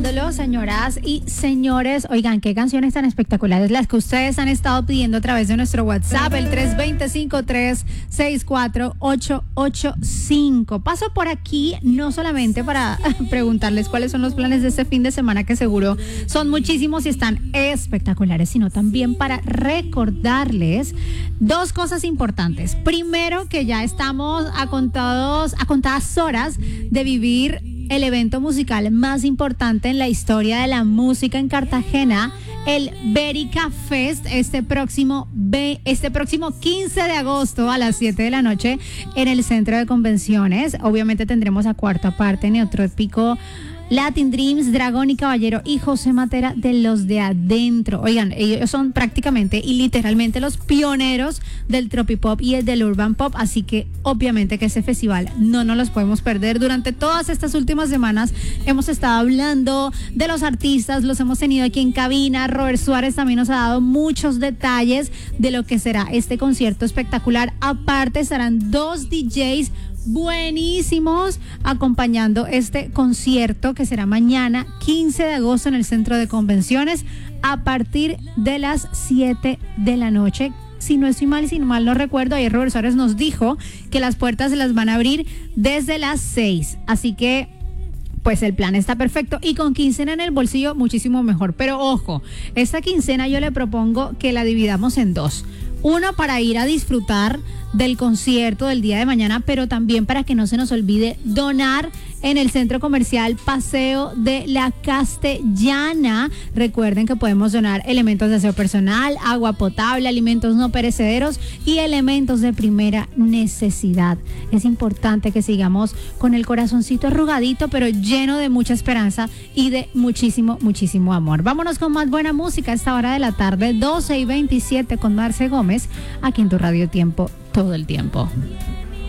celebrándolo, señoras y señores. Oigan, qué canciones tan espectaculares las que ustedes han estado pidiendo a través de nuestro WhatsApp, el 320-53-64885. Paso por aquí no solamente para preguntarles cuáles son los planes de este fin de semana, que seguro son muchísimos y están espectaculares, sino también para recordarles dos cosas importantes. Primero, que ya estamos a contadas horas de vivir el evento musical más importante en la historia de la música en Cartagena, el Bérica Fest, este próximo 15 de agosto a las 7 de la noche en el Centro de Convenciones. Obviamente tendremos a Cuarta Parte, Neotrópico, Latin Dreams, Dragón y Caballero y José Matera de Los de Adentro. Oigan, ellos son prácticamente y literalmente los pioneros del tropipop y del urban pop, así que obviamente que ese festival no nos los podemos perder. Durante todas estas últimas semanas hemos estado hablando de los artistas, los hemos tenido aquí en cabina. Robert Suárez también nos ha dado muchos detalles de lo que será este concierto espectacular. Aparte estarán dos DJs buenísimos acompañando este concierto, que será mañana 15 de agosto en el Centro de Convenciones a partir de las 7 de la noche. Si no mal no recuerdo, ayer Robert Suárez nos dijo que las puertas se las van a abrir desde las 6, así que pues el plan está perfecto y con quincena en el bolsillo muchísimo mejor. Pero ojo, esta quincena yo le propongo que la dividamos en dos. Uno, para ir a disfrutar del concierto del día de mañana, pero también para que no se nos olvide donar en el Centro Comercial Paseo de la Castellana. Recuerden que podemos donar elementos de aseo personal, agua potable, alimentos no perecederos y elementos de primera necesidad. Es importante que sigamos con el corazoncito arrugadito, pero lleno de mucha esperanza y de muchísimo, muchísimo amor. Vámonos con más buena música a esta hora de la tarde, 12:27 con Marce Gómez, aquí en tu Radio Tiempo, todo el tiempo.